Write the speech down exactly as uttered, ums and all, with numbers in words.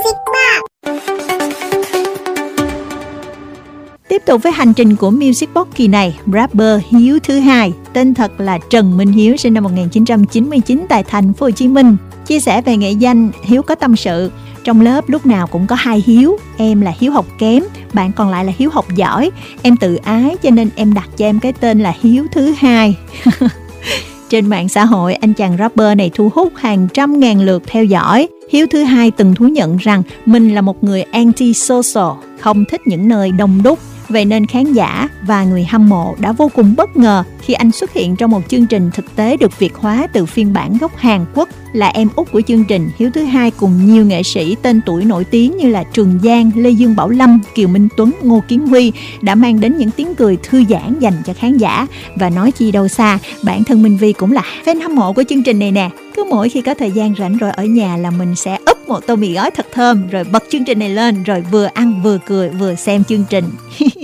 Music Box. Tiếp tục với hành trình của Music Box kỳ này, rapper Hiếu thứ hai, tên thật là Trần Minh Hiếu, sinh năm một nghìn chín trăm chín mươi chín tại thành phố Hồ Chí Minh, chia sẻ về nghệ danh. Hiếu có tâm sự: trong lớp lúc nào cũng có hai Hiếu, em là Hiếu học kém, bạn còn lại là Hiếu học giỏi. Em tự ái cho nên em đặt cho em cái tên là Hiếu thứ hai. Trên mạng xã hội, anh chàng rapper này thu hút hàng trăm ngàn lượt theo dõi. Hiếu thứ hai từng thú nhận rằng mình là một người anti-social, không thích những nơi đông đúc. Vậy nên khán giả và người hâm mộ đã vô cùng bất ngờ khi anh xuất hiện trong một chương trình thực tế được Việt hóa từ phiên bản gốc Hàn Quốc. Là em út của chương trình, Hiếu thứ hai cùng nhiều nghệ sĩ tên tuổi nổi tiếng như là Trường Giang, Lê Dương Bảo Lâm, Kiều Minh Tuấn, Ngô Kiến Huy đã mang đến những tiếng cười thư giãn dành cho khán giả. Và nói chi đâu xa, bản thân Minh Vi cũng là fan hâm mộ của chương trình này nè. Cứ mỗi khi có thời gian rảnh rỗi ở nhà là mình sẽ úp một tô mì gói thật thơm, rồi bật chương trình này lên, rồi vừa ăn vừa cười vừa xem chương trình.